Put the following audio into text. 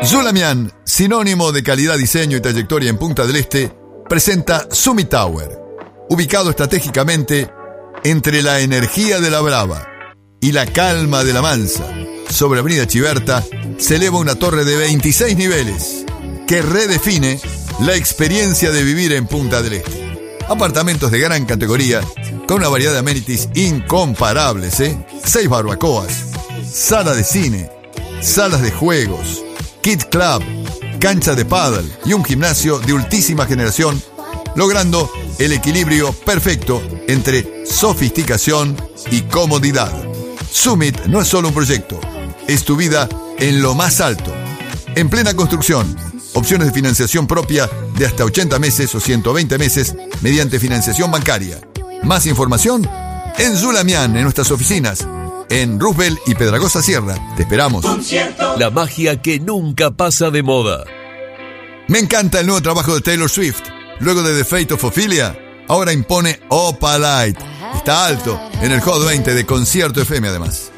Zulamian, sinónimo de calidad, diseño y trayectoria en Punta del Este, presenta Summit Tower, ubicado estratégicamente entre la energía de la Brava y la calma de la Mansa. Sobre Avenida Chiberta se eleva una torre de 26 niveles que redefine la experiencia de vivir en Punta del Este. Apartamentos de gran categoría con una variedad de amenities incomparables, 6 barbacoas, sala de cine, salas de juegos, Kids Club, cancha de pádel y un gimnasio de ultísima generación, logrando el equilibrio perfecto entre sofisticación y comodidad. Summit no es solo un proyecto, es tu vida en lo más alto. En plena construcción, opciones de financiación propia de hasta 80 meses o 120 meses mediante financiación bancaria. Más información en Zulamian, en nuestras oficinas, en Roosevelt y Pedragosa Sierra. Te esperamos. La magia que nunca pasa de moda. Me encanta el nuevo trabajo de Taylor Swift. Luego de The Fate of Ophelia, ahora impone Opalite. Está alto en el Hot 20 de Concierto FM además.